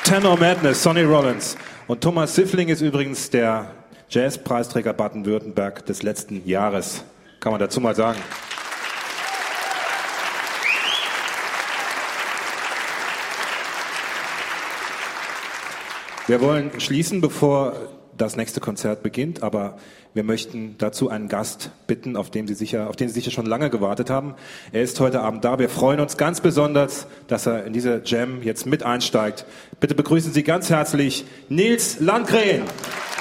Tenor Madness, Sonny Rollins. Und Thomas Siffling ist übrigens der Jazzpreisträger Baden-Württemberg des letzten Jahres. Kann man dazu mal sagen. Wir wollen schließen, bevor das nächste Konzert beginnt, aber wir möchten dazu einen Gast bitten, auf den Sie sicher schon lange gewartet haben. Er ist heute Abend da. Wir freuen uns ganz besonders, dass er in diese Jam jetzt mit einsteigt. Bitte begrüßen Sie ganz herzlich Nils Landgren.